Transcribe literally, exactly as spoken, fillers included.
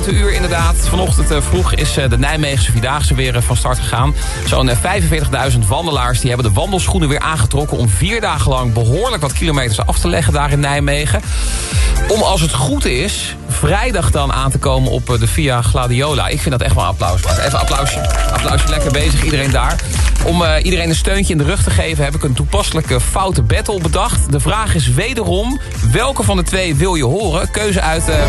laatste uur inderdaad. Vanochtend uh, vroeg is uh, de Nijmeegse Vierdaagse weer uh, van start gegaan. Zo'n uh, vijfenveertigduizend wandelaars die hebben de wandelschoenen weer aangetrokken... om vier dagen lang behoorlijk wat kilometers af te leggen daar in Nijmegen. Om als het goed is, vrijdag dan aan te komen op uh, de Via Gladiola. Ik vind dat echt wel een applaus. Even applausje. Applausje, lekker bezig iedereen daar. Om uh, iedereen een steuntje in de rug te geven... heb ik een toepasselijke foute battle bedacht. De vraag is wederom, welke van de twee wil je horen? Keuze uit... Uh,